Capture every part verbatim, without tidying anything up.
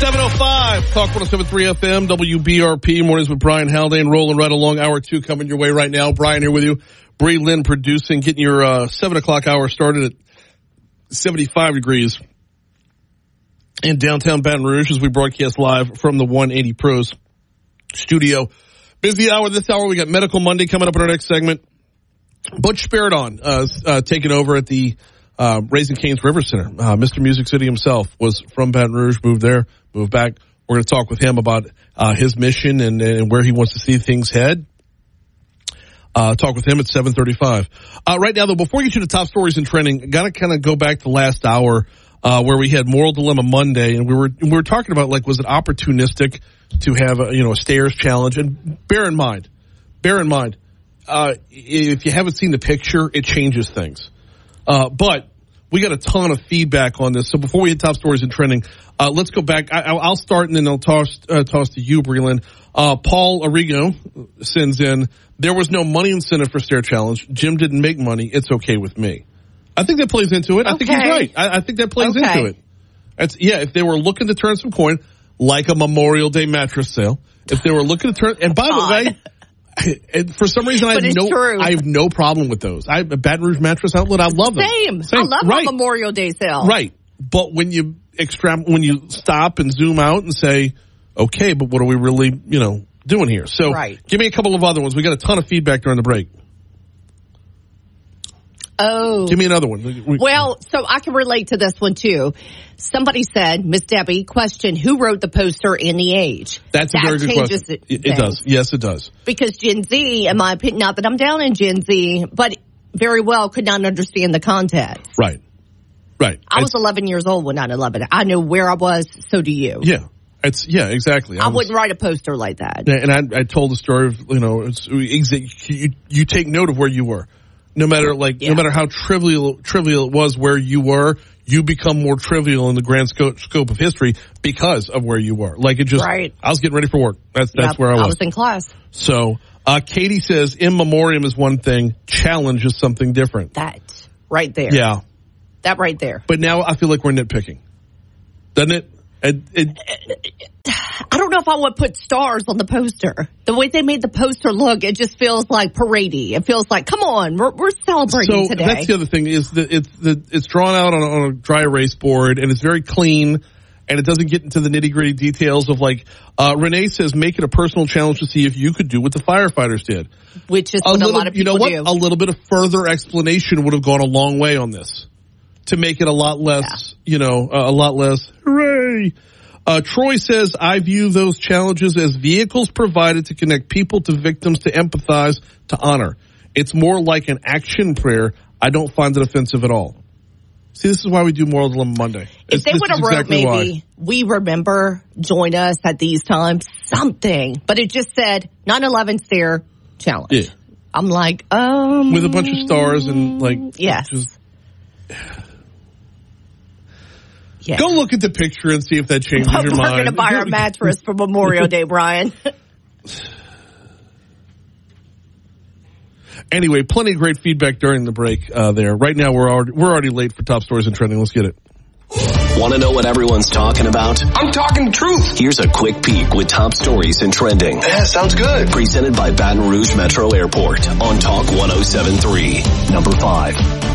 seven oh five, Talk one oh seven point three F M, W B R P, Mornings with Brian Haldane, rolling right along. Hour two coming your way right now. Brian here with you. Bree Lynn producing, getting your uh, seven o'clock hour started at seventy-five degrees in downtown Baton Rouge as we broadcast live from the one eighty Pros studio. Busy hour this hour. We got Medical Monday coming up in our next segment. Butch Spiridon uh, uh, taking over at the uh, Raising Cane's River Center. Uh, Mister Music City himself was from Baton Rouge, moved there, moved back. We're going to talk with him about uh, his mission and, and where he wants to see things head. Uh, talk with him at seven thirty-five. Uh, right now, though, before we get to the top stories and trending, got to kind of go back to last hour uh, where we had Moral Dilemma Monday, and we were we were talking about, like, was it opportunistic to have a, you know, a stairs challenge? And bear in mind, bear in mind, uh, if you haven't seen the picture, it changes things. Uh, but we got a ton of feedback on this. So before we hit top stories and trending, uh, let's go back. I, I'll start and then I'll toss uh, toss to you, Breland. Uh, Paul Arrigo sends in, there was no money incentive for Stair Challenge. Jim didn't make money. It's okay with me. I think that plays into it. I okay. think he's right. I, I think that plays okay. into it. It's, yeah, if they were looking to turn some coin, like a Memorial Day mattress sale, if they were looking to turn, and by the way, and for some reason, I have no, true. I have no problem with those. I have a Baton Rouge Mattress Outlet. I love them. Same. Same. I love right. a Memorial Day sale. Right. But when you extra, when you stop and zoom out and say, okay, but what are we really, you know, doing here? So right. give me a couple of other ones. We got a ton of feedback during the break. Oh. Give me another one. We, well, so I can relate to this one too. Somebody said, Miss Debbie, question, who wrote the poster and the age? That's that a very good question. It, it, it does. Yes, it does. Because Gen Z, in my opinion, not that I'm down in Gen Z, but very well could not understand the context. Right. Right. I was it's, eleven years old when nine eleven. I know where I was, so do you. Yeah. It's yeah, exactly. I, I was, wouldn't write a poster like that. And I, I told the story of, you know, it's, you, you take note of where you were. No matter like, yeah. no matter how trivial trivial it was where you were, you become more trivial in the grand scope, scope of history because of where you were. Like it just, right. I was getting ready for work. That's that's yep, where I was. I was in class. So, uh, Katie says, in memoriam is one thing, challenge is something different. That right there. Yeah. That right there. But now I feel like we're nitpicking, doesn't it? It, it, I don't know if I would put stars on the poster. The way they made the poster look, it just feels like paradey. It feels like, come on, we're, we're celebrating so today. That's the other thing is that it's the it's drawn out on, on a dry erase board and it's very clean and it doesn't get into the nitty gritty details of like uh, Renee says, make it a personal challenge to see if you could do what the firefighters did, which is a what little, a lot of people you know what? do. A little bit of further explanation would have gone a long way on this to make it a lot less, yeah. you know, uh, a lot less. Hooray! Uh, Troy says, I view those challenges as vehicles provided to connect people to victims, to empathize, to honor. It's more like an action prayer. I don't find it offensive at all. See, this is why we do Moral Dilemma Monday. If they would have wrote exactly maybe, why. We remember, join us at these times, something. But it just said, nine eleven Stair Challenge. Yeah. I'm like, um. With a bunch of stars and like. Yes. Just, Yeah. Go look at the picture and see if that changes We're your mind. We're going to buy our mattress for Memorial Day, Brian. Anyway, plenty of great feedback during the break uh, there. Right now, we're already, we're already late for top stories and trending. Let's get it. Want to know what everyone's talking about? I'm talking the truth. Here's a quick peek with top stories and trending. Yeah, sounds good. Presented by Baton Rouge Metro Airport on Talk one oh seven point three. Number five.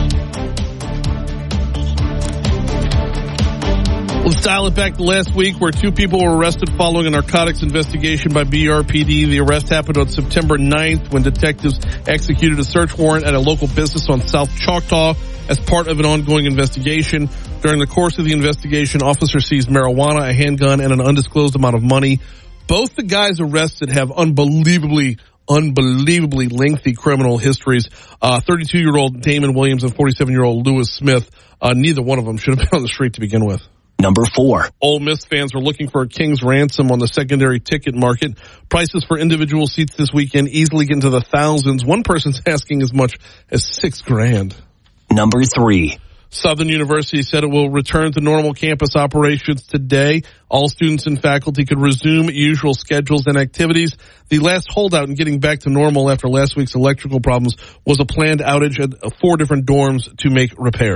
Let's dial it back to last week where two people were arrested following a narcotics investigation by B R P D. The arrest happened on September ninth when detectives executed a search warrant at a local business on South Choctaw as part of an ongoing investigation. During the course of the investigation, officers seized marijuana, a handgun, and an undisclosed amount of money. Both the guys arrested have unbelievably unbelievably lengthy criminal histories. Uh, thirty-two-year-old Damon Williams and forty-seven-year-old Lewis Smith. Uh, neither one of them should have been on the street to begin with. Number four. Ole Miss fans were looking for a king's ransom on the secondary ticket market. Prices for individual seats this weekend easily get into the thousands. One person's asking as much as six grand. Number three. Southern University said it will return to normal campus operations today. All students and faculty could resume usual schedules and activities. The last holdout in getting back to normal after last week's electrical problems was a planned outage at four different dorms to make repairs.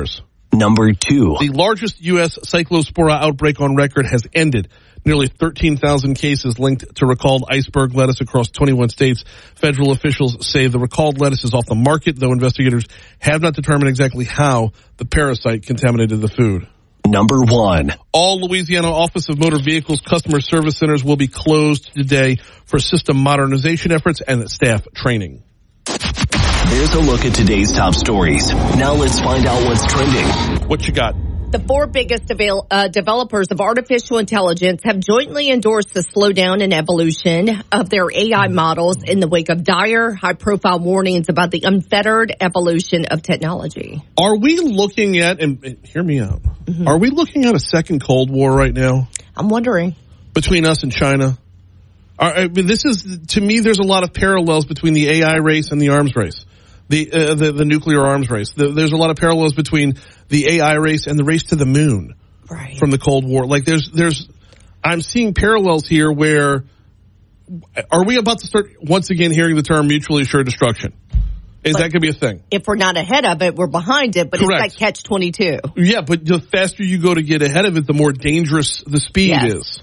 Number two. The largest U S cyclospora outbreak on record has ended. Nearly thirteen thousand cases linked to recalled iceberg lettuce across twenty-one states. Federal officials say the recalled lettuce is off the market, though investigators have not determined exactly how the parasite contaminated the food. Number one. All Louisiana Office of Motor Vehicles customer service centers will be closed today for system modernization efforts and staff training. There's a look at today's top stories. Now let's find out what's trending. What you got? The four biggest avail- uh, developers of artificial intelligence have jointly endorsed the slowdown in evolution of their A I models in the wake of dire, high-profile warnings about the unfettered evolution of technology. Are we looking at, and, and hear me out, mm-hmm. are we looking at a second Cold War right now? I'm wondering. Between us and China? Are, I mean, this is, to me, there's a lot of parallels between the A I race and the arms race. The, uh, the the nuclear arms race. The, there's a lot of parallels between the A I race and the race to the moon, right, from the Cold War. Like there's there's, I'm seeing parallels here where, are we about to start once again hearing the term mutually assured destruction? Is but that going to be a thing? If we're not ahead of it, we're behind it. But Correct. It's like catch twenty-two. Yeah, but the faster you go to get ahead of it, the more dangerous the speed yes. is.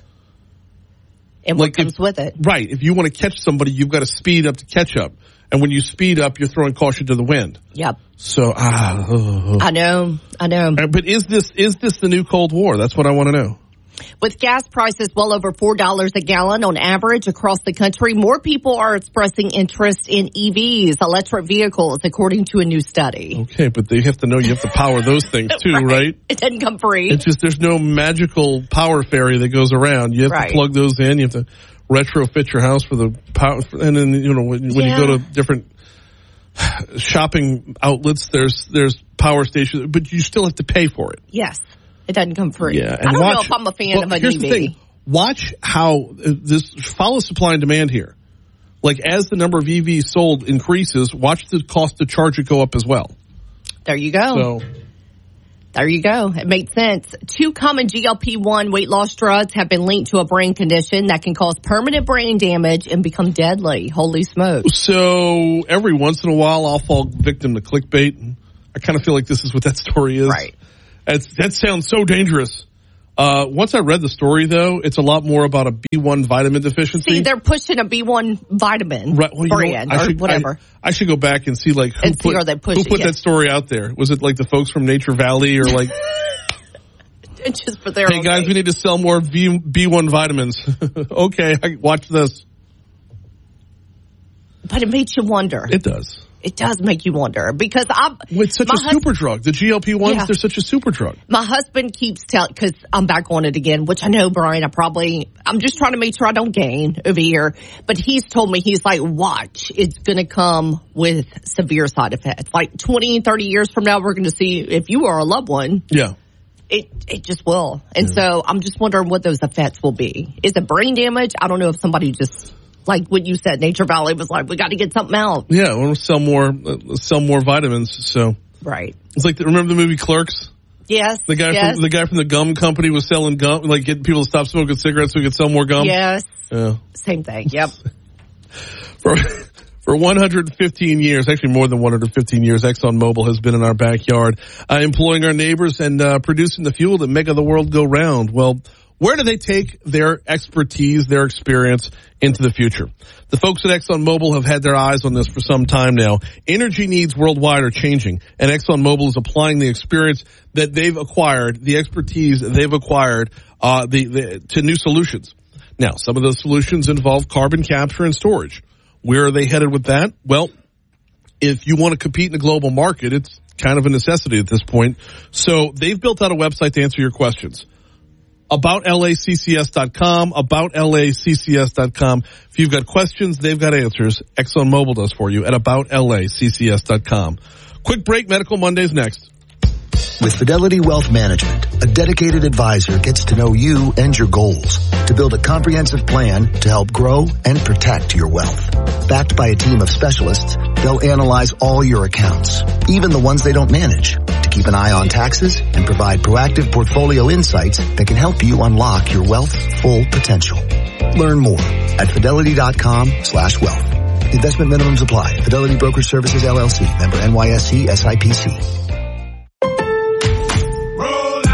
And like what comes if, with it? Right. If you want to catch somebody, you've got to speed up to catch up. And when you speed up, you're throwing caution to the wind. Yep. So, ah. Oh. I know. I know. But is this is this the new Cold War? That's what I want to know. With gas prices well over four dollars a gallon on average across the country, more people are expressing interest in E Vs, electric vehicles, according to a new study. Okay, but they have to know you have to power those things too, right? right? It doesn't come free. It's just there's no magical power ferry that goes around. You have right. to plug those in. You have to retrofit your house for the power. And then, you know, when, when yeah. you go to different shopping outlets, there's there's power stations, but you still have to pay for it. Yes. It doesn't come free. Yeah, and I don't watch, know if I'm a fan well, of an here's E V. The thing. Watch how uh, this follow supply and demand here. Like as the number of E Vs sold increases, watch the cost to charge it go up as well. There you go. So there you go. It makes sense. Two common G L P one weight loss drugs have been linked to a brain condition that can cause permanent brain damage and become deadly. Holy smokes. So every once in a while, I'll fall victim to clickbait. I kind of feel like this is what that story is. Right. It's, that sounds so dangerous. Uh, once I read the story, though, it's a lot more about a B one vitamin deficiency. See, they're pushing a B one vitamin right. well, brand what? or should, whatever. I, I should go back and see, like, who and put, see they push who it, put yes. that story out there. Was it, like, the folks from Nature Valley or, like... Just for their Hey, guys, way. we need to sell more B, B one vitamins. Okay, I, watch this. But it makes you wonder. It does. It does make you wonder because I'm. Well, it's such a hus- super drug. The G L P ones, yeah. they're such a super drug. My husband keeps telling, because I'm back on it again, which I know, Brian, I probably, I'm just trying to make sure I don't gain over here. But he's told me, he's like, watch, it's going to come with severe side effects. Like twenty, thirty years from now, we're going to see if you are a loved one. Yeah. It it just will. And yeah. so I'm just wondering what those effects will be. Is it brain damage? I don't know if somebody just... Like what you said, Nature Valley was like, we got to get something out. Yeah, we want to sell more, uh, sell more vitamins. So right, it's like the, remember the movie Clerks? Yes, the guy yes. from the guy from the gum company was selling gum, like getting people to stop smoking cigarettes so we could sell more gum. Yes, yeah, same thing. Yep. for for one hundred fifteen years, actually more than one hundred fifteen years, ExxonMobil has been in our backyard, uh, employing our neighbors and uh, producing the fuel that make the world go round. Well. Where do they take their expertise, their experience into the future? The folks at ExxonMobil have had their eyes on this for some time now. Energy needs worldwide are changing, and ExxonMobil is applying the experience that they've acquired, the expertise they've acquired, uh, the, the, to new solutions. Now, some of those solutions involve carbon capture and storage. Where are they headed with that? Well, if you want to compete in the global market, it's kind of a necessity at this point. So they've built out a website to answer your questions. About L A C C S dot com, about L A C C S dot com. If you've got questions, they've got answers. ExxonMobil does for you at about L A C C S dot com. Quick break, Medical Mondays next. With Fidelity Wealth Management, a dedicated advisor gets to know you and your goals to build a comprehensive plan to help grow and protect your wealth. Backed by a team of specialists, they'll analyze all your accounts, even the ones they don't manage, to keep an eye on taxes and provide proactive portfolio insights that can help you unlock your wealth's full potential. Learn more at fidelity.com slash wealth. Investment minimums apply. Fidelity Brokerage Services, L L C. Member N Y S E, S I P C.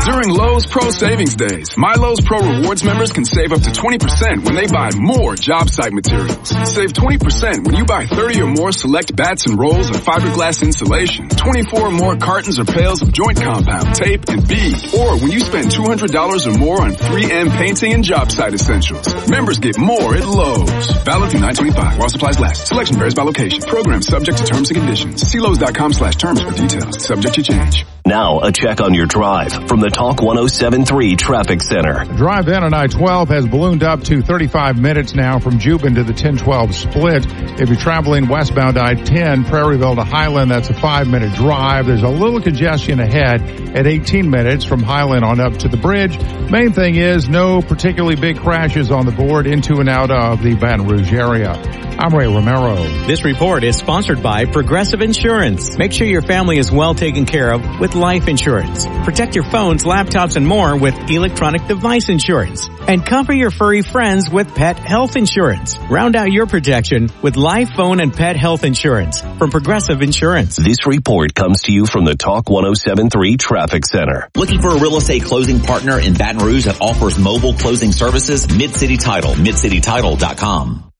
During Lowe's Pro Savings Days, My Lowe's Pro Rewards members can save up to twenty percent when they buy more job site materials. Save twenty percent when you buy thirty or more select bats and rolls of fiberglass insulation, twenty-four or more cartons or pails of joint compound, tape, and bead. Or when you spend two hundred dollars or more on three M painting and job site essentials. Members get more at Lowe's. Valid through nine twenty-five while supplies last. Selection varies by location. Program subject to terms and conditions. See Lowe's.com slash terms for details. Subject to change. Now, a check on your drive from the Talk one oh seven point three Traffic Center. Drive in on I twelve has ballooned up to thirty-five minutes now from Jubin to the ten twelve split. If you're traveling westbound I ten, Prairieville to Highland, that's a five-minute drive. There's a little congestion ahead at eighteen minutes from Highland on up to the bridge. Main thing is no particularly big crashes on the board into and out of the Baton Rouge area. I'm Ray Romero. This report is sponsored by Progressive Insurance. Make sure your family is well taken care of with life insurance. Protect your phones, laptops, and more with electronic device insurance. And cover your furry friends with pet health insurance. Round out your protection with life, phone, and pet health insurance from Progressive Insurance. This report comes to you from the Talk one oh seven point three Traffic Center. Looking for a real estate closing partner in Baton Rouge that offers mobile closing services? Mid-City Title, mid city title dot com.